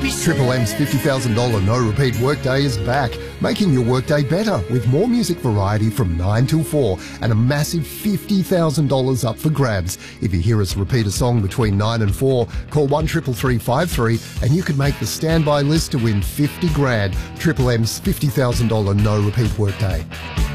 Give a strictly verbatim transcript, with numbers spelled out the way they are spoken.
Triple M's fifty thousand dollars no repeat workday is back, making your workday better with more music variety from nine till four and a massive fifty thousand dollars up for grabs. If you hear us repeat a song between nine and four, call one triple three five three and you could make the standby list to win fifty grand. Triple M's fifty thousand dollars no repeat workday.